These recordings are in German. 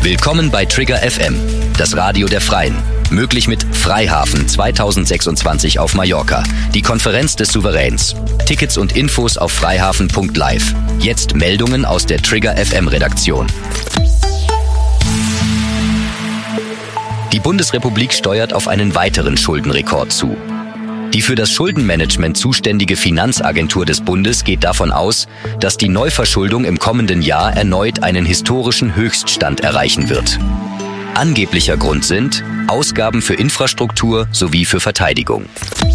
Willkommen bei Trigger FM, das Radio der Freien. Möglich mit Freihafen 2026 auf Mallorca, die Konferenz des Souveräns. Tickets und Infos auf freihafen.live. Jetzt Meldungen aus der Trigger FM Redaktion. Die Bundesrepublik steuert auf einen weiteren Schuldenrekord zu. Die für das Schuldenmanagement zuständige Finanzagentur des Bundes geht davon aus, dass die Neuverschuldung im kommenden Jahr erneut einen historischen Höchststand erreichen wird. Angeblicher Grund sind Ausgaben für Infrastruktur sowie für Verteidigung.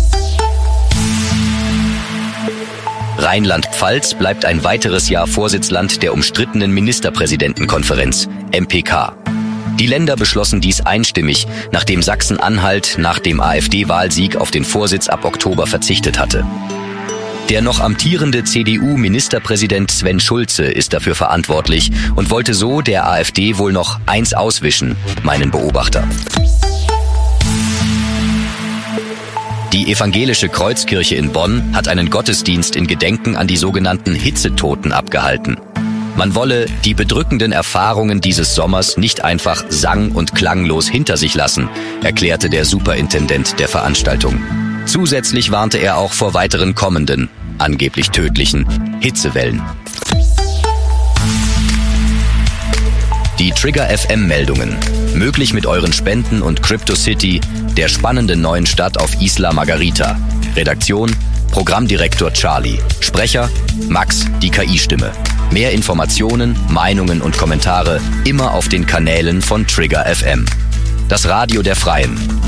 Rheinland-Pfalz bleibt ein weiteres Jahr Vorsitzland der umstrittenen Ministerpräsidentenkonferenz, MPK. Die Länder beschlossen dies einstimmig, nachdem Sachsen-Anhalt nach dem AfD-Wahlsieg auf den Vorsitz ab Oktober verzichtet hatte. Der noch amtierende CDU-Ministerpräsident Sven Schulze ist dafür verantwortlich und wollte so der AfD wohl noch eins auswischen, meinen Beobachter. Die evangelische Kreuzkirche in Bonn hat einen Gottesdienst in Gedenken an die sogenannten Hitzetoten abgehalten. Man wolle die bedrückenden Erfahrungen dieses Sommers nicht einfach sang- und klanglos hinter sich lassen, erklärte der Superintendent der Veranstaltung. Zusätzlich warnte er auch vor weiteren kommenden, angeblich tödlichen Hitzewellen. Die Trigger FM Meldungen. Möglich mit euren Spenden und CryptoCity, der spannenden neuen Stadt auf Isla Margarita. Redaktion: Programmdirektor Charlie. Sprecher: Max, die KI-Stimme. Mehr Informationen, Meinungen und Kommentare immer auf den Kanälen von Trigger FM. Das Radio der Freien.